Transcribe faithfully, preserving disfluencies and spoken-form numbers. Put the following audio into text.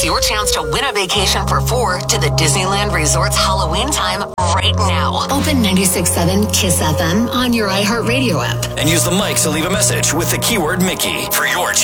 your chance to win a vacation for four to the Disneyland Resort's Halloween time right now. Open ninety-six point seven KISS F M on your iHeartRadio app. And use the mic to leave a message with the keyword Mickey for your chance